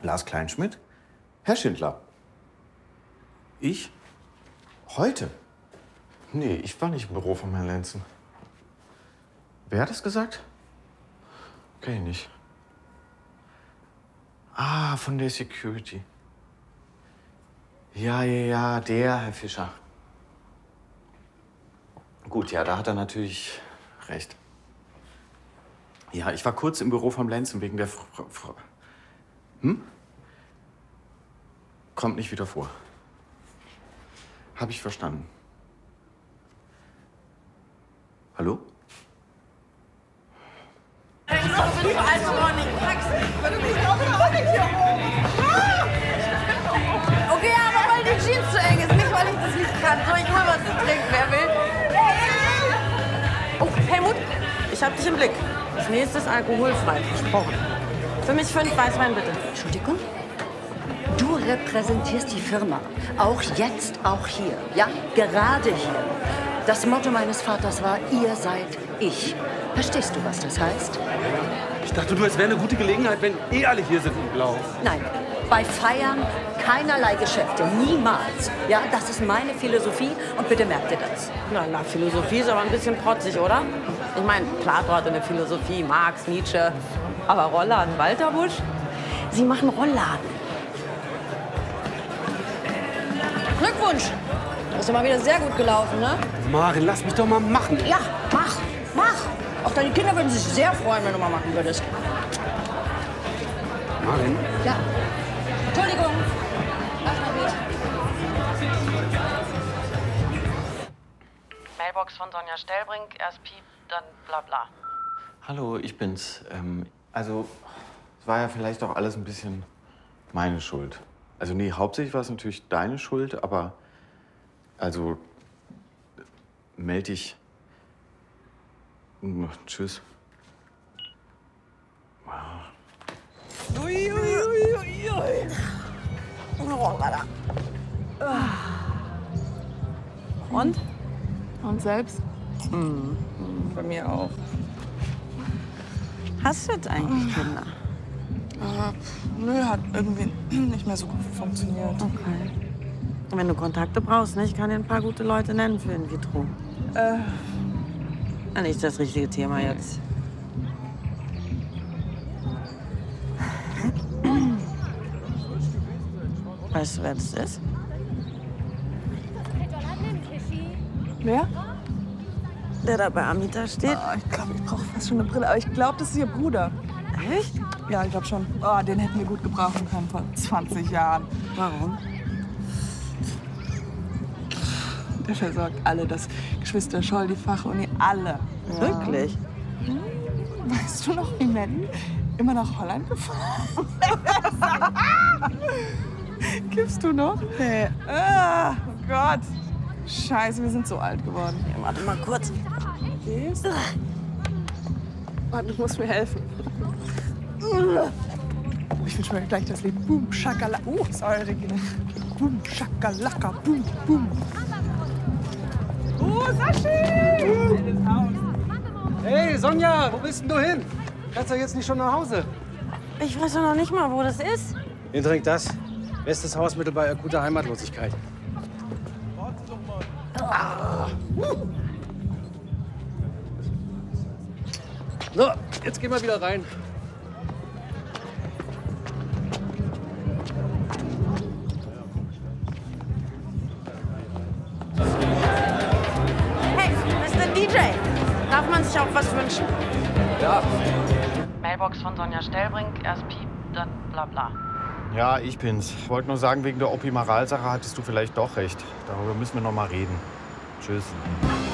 Lars Kleinschmidt? Herr Schindler. Ich? Heute? Nee, ich war nicht im Büro von Herrn Lenzen. Wer hat es gesagt? Kenn ich nicht. Ah, von der Security. Ja, der Herr Fischer. Gut, ja, da hat er natürlich recht. Ja, ich war kurz im Büro vom Lenzen wegen der Frau. Kommt nicht wieder vor. Hab ich verstanden. Hallo? Okay, aber weil die Jeans zu eng ist, nicht weil ich das nicht kann. So, ich habe was zu trinken, wer will? Oh, Helmut, ich hab dich im Blick. Das nächste ist alkoholfrei, versprochen. Für mich 5 Weißwein, bitte. Entschuldigung? Du repräsentierst die Firma. Auch jetzt, auch hier. Ja, gerade hier. Das Motto meines Vaters war, ihr seid ich. Verstehst du, was das heißt? Ich dachte, es wäre eine gute Gelegenheit, wenn alle hier sind in Blau. Nein, bei Feiern keinerlei Geschäfte. Niemals. Ja, das ist meine Philosophie und bitte merkt ihr das. Na, Philosophie ist aber ein bisschen protzig, oder? Ich meine, Plato hatte eine Philosophie, Marx, Nietzsche. Aber Rollladen, Walter Busch? Sie machen Rollladen. Glückwunsch! Das ist ja mal wieder sehr gut gelaufen, ne? Maren, lass mich doch mal machen. Ja, mach! Auch deine Kinder würden sich sehr freuen, wenn du mal machen würdest. Maren? Ja. Entschuldigung. Lass mal bitte. Mailbox von Sonja Stellbrink, erst Piep, dann bla bla. Hallo, ich bin's. Also, es war ja vielleicht auch alles ein bisschen meine Schuld. Also, nee, hauptsächlich war es natürlich deine Schuld, aber also, meld dich. Tschüss. Und? Und selbst? Bei mir auch. Hast du jetzt eigentlich Kinder? Nö, hat irgendwie nicht mehr so gut funktioniert. Okay. Und wenn du Kontakte brauchst, ne? Ich kann dir ein paar gute Leute nennen für in vitro. Nicht das richtige Thema jetzt. Weißt du, wer das ist? Wer? Der da bei Amita steht. Ich glaube, ich brauche fast schon eine Brille. Aber ich glaube, das ist ihr Bruder. Echt? Ja, ich glaube schon. Den hätten wir gut gebrauchen können vor 20 Jahren. Warum? Der versorgt alle, das Geschwister Scholl, die Fachuni, alle. Ja. Wirklich? Weißt du noch, wie Maddie immer nach Holland gefahren ist? Kiffst du noch? Nee. Oh Gott. Scheiße, wir sind so alt geworden. Ja, warte mal kurz. Gehst? Warte, du musst mir helfen. Ich wünsche mir gleich das Lied. Boom, Schakalaka. Sorry, Regina. Boom, Schakalaka, boom, boom. Sashi! Hey, Sonja, wo bist denn du hin? Kannst du jetzt nicht schon nach Hause? Ich weiß doch noch nicht mal, wo das ist. Ihr trinkt das. Bestes Hausmittel bei akuter Heimatlosigkeit. So, jetzt gehen wir wieder rein. Hey, Mr. DJ, darf man sich auch was wünschen? Ja. Mailbox von Sonja Stellbrink, erst Piep, dann bla bla. Ja, ich bin's. Wollte nur sagen, wegen der Opimaralsache hattest du vielleicht doch recht. Darüber müssen wir noch mal reden. Tschüss.